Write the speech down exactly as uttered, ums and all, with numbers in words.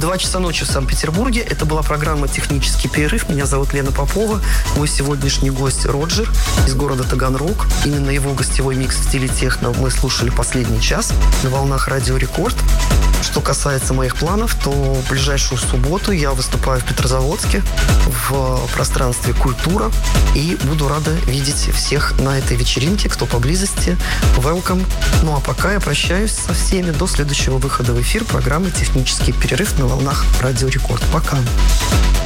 Два часа ночи в Санкт-Петербурге. Это была программа «Технический перерыв». Меня зовут Лена Попова. Мой сегодняшний гость Роджер из города Таганрог. Именно его гостевой микс в стиле техно мы слушали последний час на волнах Радио Рекорд. Что касается моих планов, то в ближайшую субботу я выступаю в Петрозаводске в пространстве «Культура». И буду рада видеть всех на этой вечеринке, кто поблизости. Welcome. Ну а пока я прощаюсь со всеми до следующего выхода в эфир программы «Технический перерыв» на волнах Радио Рекорд. Пока.